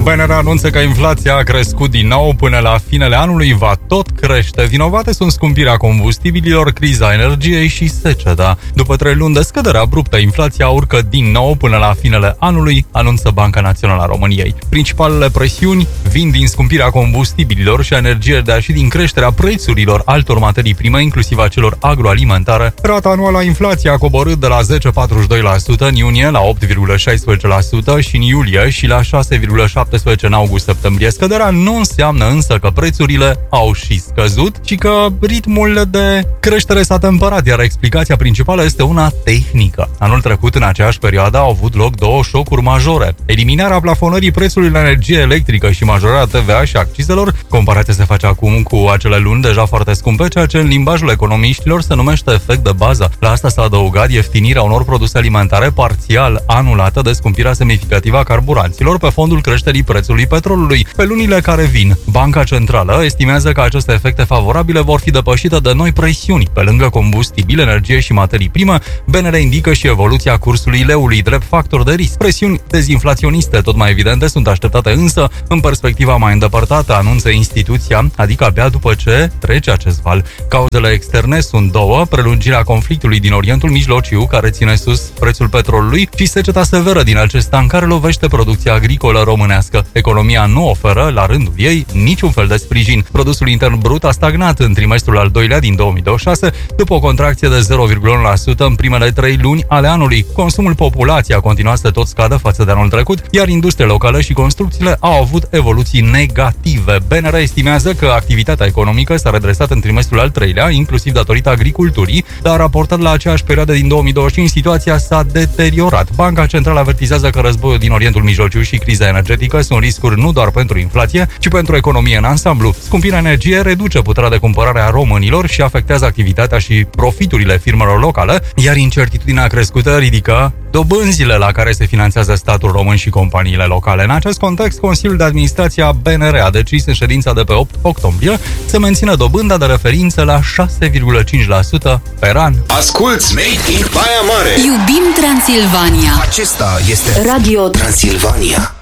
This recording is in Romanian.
BNR anunță că inflația a crescut din nou până la finele anului, va tot crește. Vinovate sunt scumpirea combustibililor, criza energiei și seceta. După 3 luni de scădere abruptă, inflația urcă din nou până la finele anului, anunță Banca Națională a României. Principalele presiuni vin din scumpirea combustibililor și a energiei, dar și din creșterea prețurilor altor materii prime, inclusiv a celor agroalimentare. Rata anuală a inflației a coborât de la 10,42% în iunie la 8,16% și în iulie și la 6,17% în august-septembrie. Scăderea nu înseamnă însă că prețurile au și scăzut, ci că ritmul de creștere s-a temperat, iar explicația principală este una tehnică. Anul trecut, în aceeași perioadă, au avut loc 2 șocuri majore. Eliminarea plafonării prețului la energie electrică și majorarea TVA și accizelor. Comparația se face acum cu acele luni deja foarte scumpe, ceea ce în limbajul economiștilor se numește efect de bază. La asta s-a adăugat ieftinirea unor produse alimentare parțial anulată de scumpirea semnificativă a carburanților pe fondul creșterii prețului petrolului. Pe lunile care vin, Banca Centrală estimează că aceste efecte favorabile vor fi depășite de noi presiuni. Pe lângă combustibil, energie și materii prime, BNR indică și evoluția cursului leului drept factor de risc. Presiuni dezinflaționiste tot mai evidente sunt așteptate însă în perspectiva mai îndepărtată, anunță instituția, adică abia după ce trece acest val. Cauzele externe sunt 2: prelungirea conflictului din Orientul Mijlociu, care ține sus prețul petrolului, și seceta severă din acest an, care lovește producția agricolă românească. Economia nu oferă, la rândul ei, niciun fel de sprijin. Produsul intern brut a stagnat în trimestrul al doilea din 2026, după o contracție de 0,1% în primele 3 luni ale anului. Consumul populației a continuat să tot scadă față de anul trecut, iar industria locală și construcțiile au avut evoluții negative. BNR estimează că activitatea economică s-a redresat în trimestrul al treilea, inclusiv datorită agriculturii, dar raportat la aceeași perioadă din 2025, situația s-a deteriorat. Banca Centrală avertizează că războiul din Orientul Mijlociu și criza energetică sunt riscuri nu doar pentru inflație, ci pentru economie în ansamblu. Scumpirea energiei reduce puterea de cumpărare a românilor și afectează activitatea și profiturile firmelor locale, iar incertitudinea crescută ridică dobânzile la care se finanțează statul român și companiile locale. În acest context, Consiliul de Administrație a BNR a decis în ședința de pe 8 octombrie să mențină dobânda de referință la 6,5% per an. Asculți Made in Baia Mare! Iubim Transilvania! Acesta este Radio Transilvania.